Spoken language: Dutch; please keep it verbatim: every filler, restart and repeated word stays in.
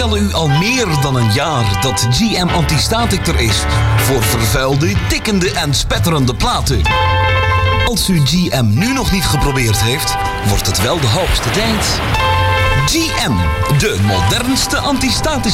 vertellen u al meer dan een jaar dat G M Anti-Static er is voor vervuilde, tikkende en spetterende platen. Als u G M nu nog niet geprobeerd heeft, wordt het wel de hoogste tijd. G M, de modernste anti-statische